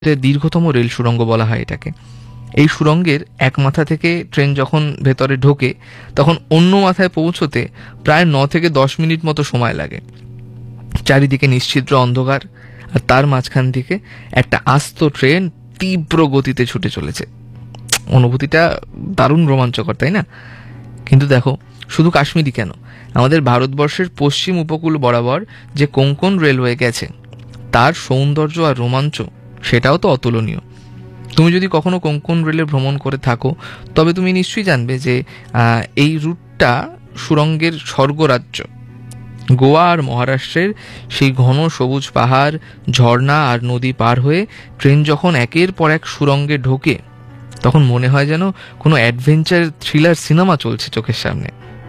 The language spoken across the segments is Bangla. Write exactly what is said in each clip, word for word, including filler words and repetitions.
দীর্ঘতম রেল সুড়ঙ্গ বলা হয় এটাকে। এই সুড়ঙ্গের এক মাথা থেকে ট্রেন যখন ভেতরে ঢোকে তখন অন্য মাথায় পৌঁছতে প্রায় ন থেকে দশ মিনিট মতো সময় লাগে। চারিদিকে নিশ্ছিদ্র অন্ধকার, আর তার মাঝখান থেকে একটা আস্ত ট্রেন তীব্র গতিতে ছুটে চলেছে। অনুভূতিটা দারুণ রোমাঞ্চকর, তাই না? কিন্তু দেখো, শুধু কাশ্মীরি কেন, আমাদের ভারতবর্ষের পশ্চিম উপকূল বরাবর যে কোঙ্কণ রেলওয়ে গেছে তার সৌন্দর্য আর রোমাঞ্চ সেটাও তো অতুলনীয়। তুমি যদি কখনো কোঙ্কণ রেলে ভ্রমণ করে থাকো তবে তুমি নিশ্চয়ই জানবে যে এই রুটটা সুড়ঙ্গের স্বর্গরাজ্য। গোয়া আর মহারাষ্ট্রের সেই ঘন সবুজ পাহাড়, ঝর্ণা আর নদী পার হয়ে ট্রেন যখন একের পর এক সুড়ঙ্গে ঢোকে তখন মনে হয় যেন কোনো অ্যাডভেঞ্চার থ্রিলার সিনেমা চলছে চোখের সামনে।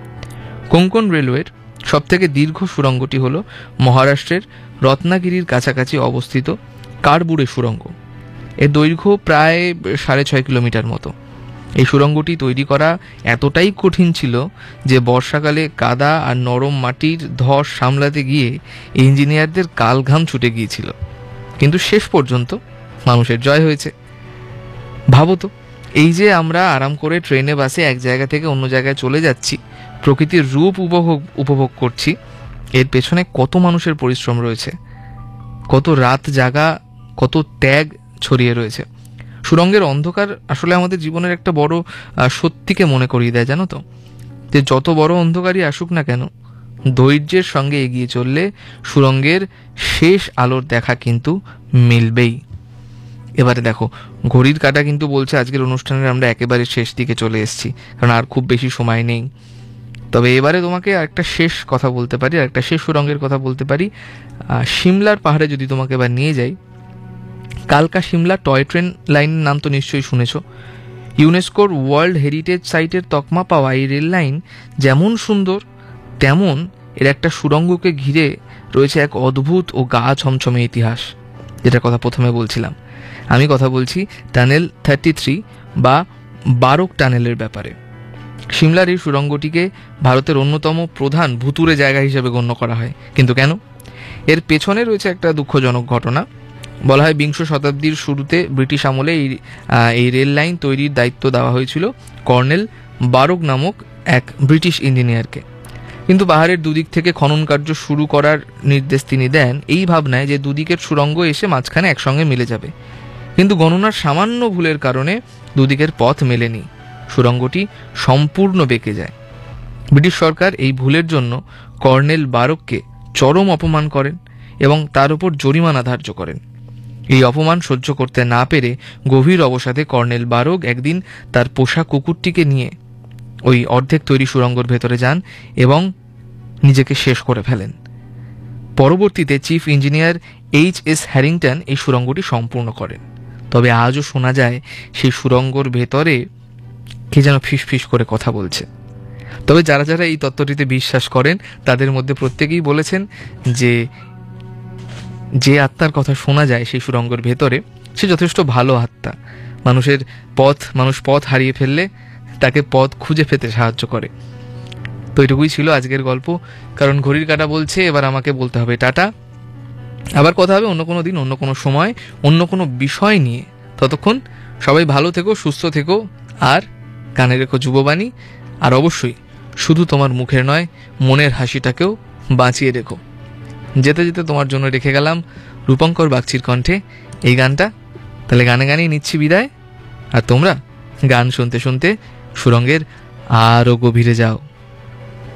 কোঙ্কণ রেলওয়ের সবথেকে দীর্ঘ সুড়ঙ্গটি হলো মহারাষ্ট্রের রত্নাগিরির কাছাকাছি অবস্থিত কারবুড়ে সুড়ঙ্গ। এর দৈর্ঘ্য প্রায় সাড়ে ছয় কিলোমিটার মতো। এই সুড়ঙ্গটি তৈরি করা এতটাই কঠিন ছিল যে বর্ষাকালে কাদা আর নরম মাটির ধস সামলাতে গিয়ে ইঞ্জিনিয়ারদের কালঘাম ছুটে গিয়েছিল, কিন্তু শেষ পর্যন্ত মানুষের জয় হয়েছে। ভাবো তো, এই যে আমরা আরাম করে ট্রেনে বাসে এক জায়গা থেকে অন্য জায়গায় চলে যাচ্ছি, প্রকৃতির রূপ উপভোগ উপভোগ করছি, এর পেছনে কত মানুষের পরিশ্রম রয়েছে, কত রাত জাগা, কত ত্যাগ ছড়িয়ে রয়েছে। সুড়ঙ্গের অন্ধকার আসলে আমাদের জীবনের একটা বড় সত্যিকে মনে করিয়ে দেয়, জানো তো, যে যত বড় অন্ধকারই আসুক না কেন, ধৈর্যের সঙ্গে এগিয়ে চললে সুড়ঙ্গের শেষ আলোর দেখা কিন্তু মিলবেই। এবারে দেখো, ঘড়ির কাঁটা কিন্তু বলছে আজকের অনুষ্ঠানের আমরা একেবারে শেষ দিকে চলে এসেছি, কারণ আর খুব বেশি সময় নেই। তবে এবারে তোমাকে একটা শেষ কথা বলতে পারি, আর একটা শেষ সুড়ঙ্গের কথা বলতে পারি। সিমলার পাহাড়ে যদি তোমাকে এবার নিয়ে যাই, কালকা সিমলা টয় ট্রেন লাইনের নাম তো নিশ্চয়ই শুনেছ। ইউনেস্কোর ওয়ার্ল্ড হেরিটেজ সাইটের তকমা পাওয়া এই রেল লাইন যেমন সুন্দর তেমন এর একটা সুড়ঙ্গকে ঘিরে রয়েছে এক অদ্ভুত ও গা ছমছমে ইতিহাস, যেটার কথা প্রথমে বলছিলাম। আমি কথা বলছি টানেল থার্টি থ্রি বা বারক টানেলের ব্যাপারে। সিমলার এই সুড়ঙ্গটিকে ভারতের অন্যতম প্রধান ভুতুড়ে জায়গা হিসেবে গণ্য করা হয়, কিন্তু কেন? এর পেছনে রয়েছে একটা দুঃখজনক ঘটনা। বলা হয় বিংশ শতাব্দীর শুরুতে ব্রিটিশ আমলে এই এই রেল লাইন তৈরির দায়িত্ব দেওয়া হয়েছিল কর্নেল বারক নামক এক ব্রিটিশ ইঞ্জিনিয়ারকে। কিন্তু পাহাড়ের দুদিক থেকে খনন কার্য শুরু করার নির্দেশ তিনি দেন এই ভাবনায় যে দুদিকের সুড়ঙ্গ এসে মাঝখানে একসঙ্গে মিলে যাবে। কিন্তু গণনার সামান্য ভুলের কারণে দুদিকের পথ মেলেনি, সুড়ঙ্গটি সম্পূর্ণ বেঁকে যায়। ব্রিটিশ সরকার এই ভুলের জন্য কর্নেল বারককে চরম অপমান করেন এবং তার উপর জরিমানা ধার্য করেন। এই অপমান সহ্য করতে না পেরে গভীর অবসাদে কর্নেল বারক একদিন তার পোষা কুকুরটিকে নিয়ে ওই অর্ধেক তৈরি সুড়ঙ্গের ভেতরে যান এবং নিজেকে শেষ করে ফেলেন। পরবর্তীতে chief engineer H S Harrington এই সুড়ঙ্গটি সম্পূর্ণ করেন। তবে আজও শোনা যায় সেই সুড়ঙ্গর ভেতরে কে যেন ফিস ফিস করে কথা বলছে। তবে যারা যারা এই তত্ত্বটিতে বিশ্বাস করেন তাদের মধ্যে প্রত্যেকেই বলেছেন যে যে আত্মার কথা শোনা যায় সেই সুড়ঙ্গের ভেতরে সে যথেষ্ট ভালো আত্মা। মানুষের পথ মানুষ পথ হারিয়ে ফেললে তাকে পথ খুঁজে পেতে সাহায্য করে। তো এটুকুই ছিল আজকের গল্প, কারণ ঘড়ির কাঁটা বলছে এবার আমাকে বলতে হবে টাটা। আবার কথা হবে অন্য কোনো দিন, অন্য কোনো সময়, অন্য কোনো বিষয় নিয়ে। ততক্ষণ সবাই ভালো থেকো, সুস্থ থেকো, আর কানে রেখো যুববাণী। আর অবশ্যই শুধু তোমার মুখের নয়, মনের হাসিটাকেও বাঁচিয়ে রেখো। যেতে যেতে তোমার জন্য রেখে গেলাম রূপঙ্কর বাগচির কণ্ঠে এই গানটা। তাহলে গানে গানেই নিচ্ছি বিদায়, আর তোমরা গান শুনতে শুনতে সুড়ঙ্গের আরও গভীরে যাও।